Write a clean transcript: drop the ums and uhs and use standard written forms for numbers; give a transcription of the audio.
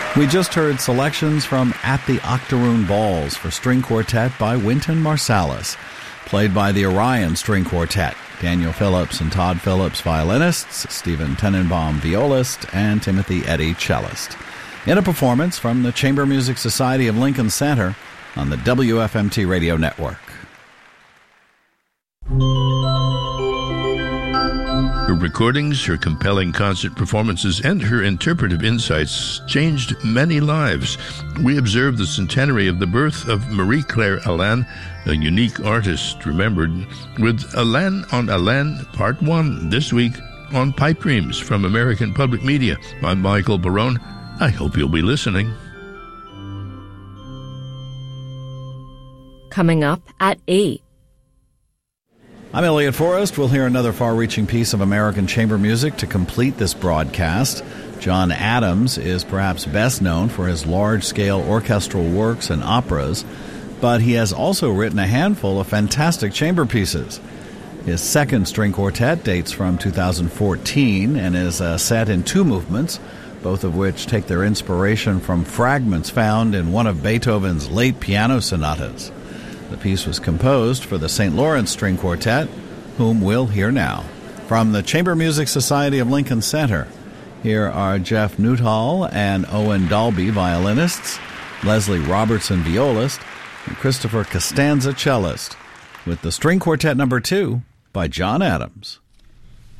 We just heard selections from At the Octoroon Balls for string quartet by Wynton Marsalis, played by the Orion String Quartet, Daniel Phillips and Todd Phillips violinists, Stephen Tenenbaum violist, and Timothy Eddy cellist, in a performance from the Chamber Music Society of Lincoln Center on the WFMT Radio Network. Her recordings, her compelling concert performances, and her interpretive insights changed many lives. We observe the centenary of the birth of Marie-Claire Alain, a unique artist remembered, with Alain on Alain Part 1 this week on Pipe Dreams from American Public Media. I'm Michael Barone. I hope you'll be listening. Coming up at 8. I'm Elliot Forrest. We'll hear another far-reaching piece of American chamber music to complete this broadcast. John Adams is perhaps best known for his large-scale orchestral works and operas, but he has also written a handful of fantastic chamber pieces. His second string quartet dates from 2014 and is set in 2 movements, both of which take their inspiration from fragments found in one of Beethoven's late piano sonatas. The piece was composed for the St. Lawrence String Quartet, whom we'll hear now. From the Chamber Music Society of Lincoln Center, here are Jeff Nuttall and Owen Dalby violinists, Leslie Robertson violist, and Christopher Costanza cellist, with the String Quartet No. 2 by John Adams.